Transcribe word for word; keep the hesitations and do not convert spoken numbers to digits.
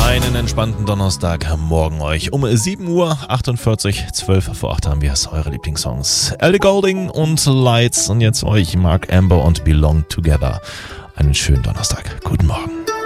Einen entspannten Donnerstagmorgen euch. Um sieben Uhr achtundvierzig, zwölf vor acht haben wir es, eure Lieblingssongs. Ellie Goulding und Lights und jetzt euch Mark Amber und Belong Together. Einen schönen Donnerstag. Guten Morgen.